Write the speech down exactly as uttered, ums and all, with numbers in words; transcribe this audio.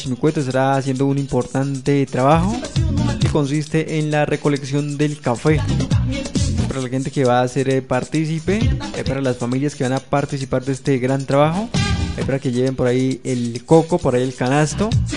Chimicueto estará haciendo un importante trabajo que consiste en la recolección del café. Para la gente que va a ser eh, partícipe, eh, para las familias que van a participar de este gran trabajo, eh, para que lleven por ahí el coco, por ahí el canasto,